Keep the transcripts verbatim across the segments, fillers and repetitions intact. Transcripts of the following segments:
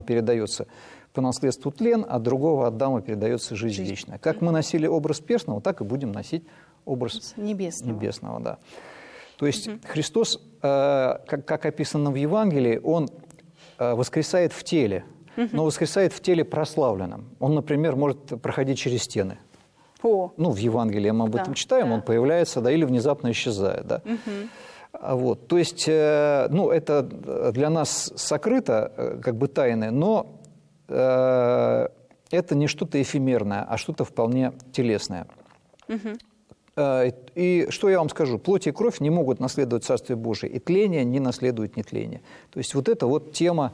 передается по наследству тлен, а другого Адама передается жизнь, жизнь. вечная. Как мы носили образ перстного, так и будем носить образ небесного. небесного да. То есть угу. Христос, э, как, как описано в Евангелии, Он э, воскресает в теле, угу. но воскресает в теле прославленном. Он, например, может проходить через стены. О. Ну, в Евангелии мы об этом да, читаем, да. он появляется, да, или внезапно исчезает. Да. Угу. Вот. То есть, э, ну, это для нас сокрыто, э, как бы тайное, но э, это не что-то эфемерное, а что-то вполне телесное. Угу. Э, и что я вам скажу? Плоть и кровь не могут наследовать Царствие Божие, и тление не наследует нетление. То есть, вот это вот тема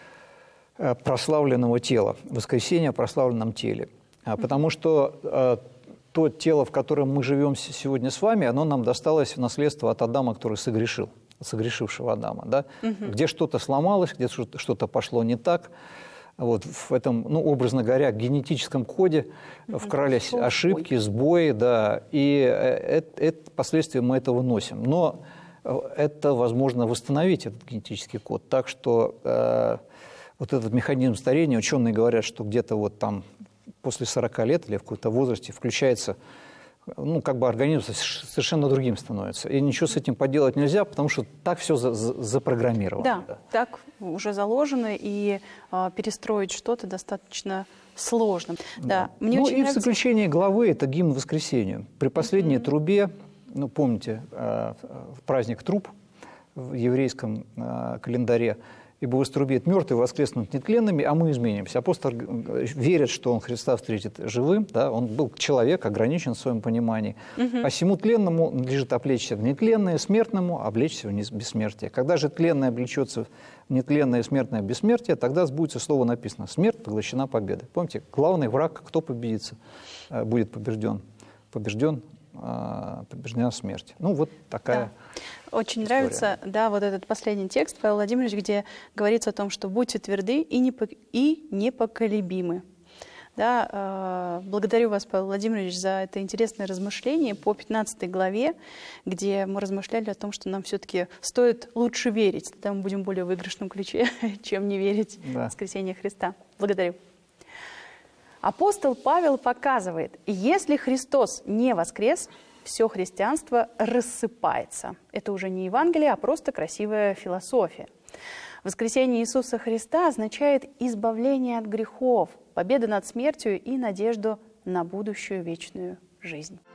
э, прославленного тела, воскресения в прославленном теле. Потому что э, то тело, в котором мы живем сегодня с вами, оно нам досталось в наследство от Адама, который согрешил, согрешившего Адама. Да? Угу. Где что-то сломалось, где что-то пошло не так. Вот, в этом, ну, образно говоря, генетическом коде угу. вкрались Ой. ошибки, сбои, да, и это, это, последствия мы этого носим. Но это возможно восстановить, этот генетический код. Так что э, вот этот механизм старения, ученые говорят, что где-то вот там после сорока лет или в каком-то возрасте включается, ну, как бы организм совершенно другим становится. И ничего с этим поделать нельзя, потому что так все за, за, запрограммировано. Да, да, так уже заложено, и э, перестроить что-то достаточно сложно. Да. Да. Мне ну очень и нравится... в заключение главы это гимн воскресению. При последней mm-hmm. трубе, ну, помните, э, праздник труб в еврейском э, календаре, «Ибо вострубит мертвые, воскреснут нетленными, а мы изменимся». Апостол верит, что он Христа встретит живым, да? Он был человек, ограничен в своем понимании. Угу. А всему тленному надлежит облечься в нетленное, смертному облечься в бессмертие. Когда же тленное облечется в нетленное, смертное бессмертие, тогда сбудется слово написано: «Смерть поглощена победой». Помните, главный враг, кто победится, будет побежден? Побежден, побеждена смерть. Ну, вот такая... Да. Очень история. Нравится, да, вот этот последний текст, Павел Владимирович, где говорится о том, что будьте тверды и, непо и непоколебимы. Да, э, благодарю вас, Павел Владимирович, за это интересное размышление по пятнадцатой главе, где мы размышляли о том, что нам все-таки стоит лучше верить, тогда мы будем более в выигрышном ключе, чем не верить да. в воскресение Христа. Благодарю. Апостол Павел показывает, если Христос не воскрес, все христианство рассыпается. Это уже не Евангелие, а просто красивая философия. Воскресение Иисуса Христа означает избавление от грехов, победу над смертью и надежду на будущую вечную жизнь.